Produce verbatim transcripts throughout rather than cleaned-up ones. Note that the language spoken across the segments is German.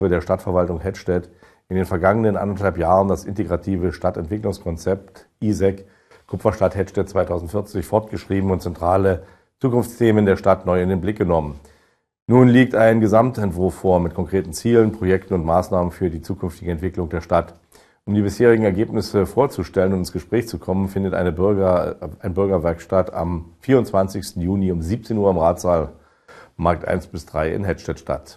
der Stadtverwaltung Hettstedt in den vergangenen anderthalb Jahren das integrative Stadtentwicklungskonzept I S E C Kupferstadt Hettstedt zweitausendvierzig fortgeschrieben und zentrale Zukunftsthemen der Stadt neu in den Blick genommen. Nun liegt ein Gesamtentwurf vor mit konkreten Zielen, Projekten und Maßnahmen für die zukünftige Entwicklung der Stadt. Um die bisherigen Ergebnisse vorzustellen und ins Gespräch zu kommen, findet eine Bürger, ein Bürgerwerkstatt am vierundzwanzigsten Juni um siebzehn Uhr im Ratssaal Markt eins bis drei in Hettstedt statt.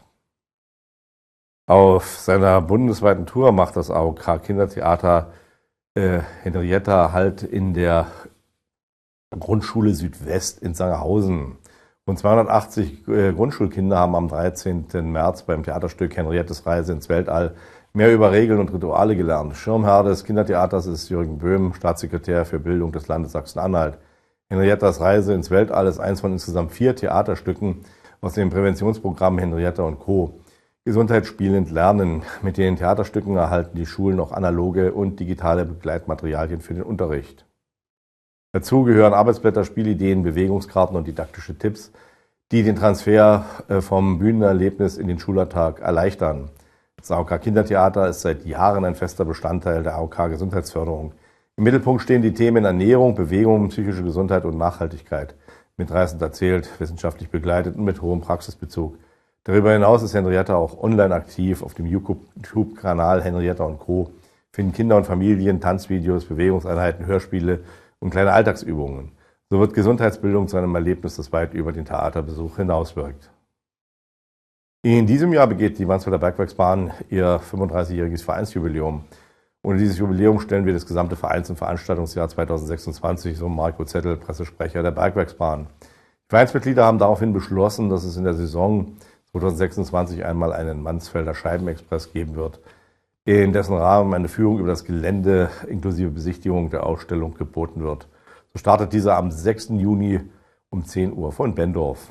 Auf seiner bundesweiten Tour macht das A O K Kindertheater äh, Henrietta Halt in der Grundschule Südwest in Sangerhausen. Rund zweihundertachtzig äh, Grundschulkinder haben am dreizehnten März beim Theaterstück Henriettes Reise ins Weltall mehr über Regeln und Rituale gelernt. Schirmherr des Kindertheaters ist Jürgen Böhm, Staatssekretär für Bildung des Landes Sachsen-Anhalt. Henriettas Reise ins Weltall ist eins von insgesamt vier Theaterstücken aus dem Präventionsprogramm Henrietta und Co. Gesundheit spielend lernen. Mit den Theaterstücken erhalten die Schulen auch analoge und digitale Begleitmaterialien für den Unterricht. Dazu gehören Arbeitsblätter, Spielideen, Bewegungskarten und didaktische Tipps, die den Transfer vom Bühnenerlebnis in den Schulalltag erleichtern. Das A O K Kindertheater ist seit Jahren ein fester Bestandteil der A O K Gesundheitsförderung. Im Mittelpunkt stehen die Themen Ernährung, Bewegung, psychische Gesundheit und Nachhaltigkeit. Mitreißend erzählt, wissenschaftlich begleitet und mit hohem Praxisbezug. Darüber hinaus ist Henrietta auch online aktiv. Auf dem YouTube-Kanal Henrietta und Co. finden Kinder und Familien Tanzvideos, Bewegungseinheiten, Hörspiele und kleine Alltagsübungen. So wird Gesundheitsbildung zu einem Erlebnis, das weit über den Theaterbesuch hinauswirkt. In diesem Jahr begeht die Mansfelder Bergwerksbahn ihr fünfunddreißigjähriges Vereinsjubiläum. Ohne dieses Jubiläum stellen wir das gesamte Vereins- und Veranstaltungsjahr zweitausendsechsundzwanzig, so Marco Zettel, Pressesprecher der Bergwerksbahn. Die Vereinsmitglieder haben daraufhin beschlossen, dass es in der Saison zweitausendsechsundzwanzig einmal einen Mansfelder Scheibenexpress geben wird, in dessen Rahmen eine Führung über das Gelände inklusive Besichtigung der Ausstellung geboten wird. So startet dieser am sechsten Juni um zehn Uhr von Benndorf.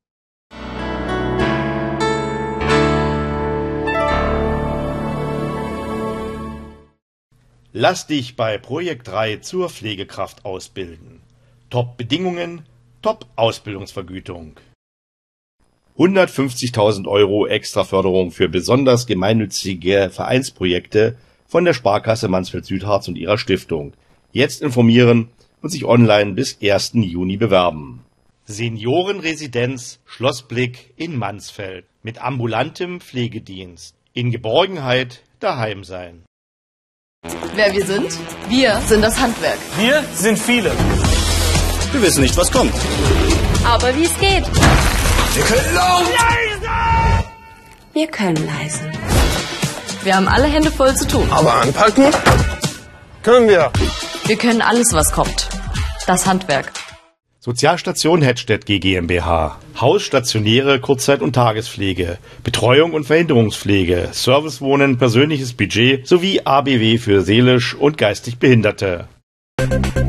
Lass dich bei Projekt drei zur Pflegekraft ausbilden. Top-Bedingungen, Top-Ausbildungsvergütung. hundertfünfzigtausend Euro Extraförderung für besonders gemeinnützige Vereinsprojekte von der Sparkasse Mansfeld-Südharz und ihrer Stiftung. Jetzt informieren und sich online bis ersten Juni bewerben. Seniorenresidenz Schlossblick in Mansfeld mit ambulantem Pflegedienst. In Geborgenheit daheim sein. Wer wir sind? Wir sind das Handwerk. Wir sind viele. Wir wissen nicht, was kommt. Aber wie es geht. Wir können laut. Leise! Wir können leise. Wir haben alle Hände voll zu tun. Aber anpacken können wir. Wir können alles, was kommt. Das Handwerk. Sozialstation Hettstedt G GmbH. Haus, stationäre Kurzzeit- und Tagespflege, Betreuung und Verhinderungspflege, Servicewohnen, persönliches Budget sowie A B W für seelisch und geistig Behinderte.